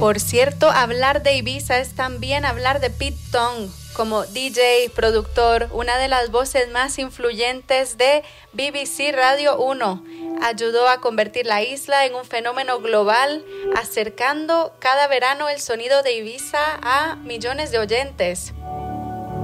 Por cierto, hablar de Ibiza es también hablar de Pete Tong, como DJ, productor, una de las voces más influyentes de BBC Radio 1. Ayudó a convertir la isla en un fenómeno global, acercando cada verano el sonido de Ibiza a millones de oyentes.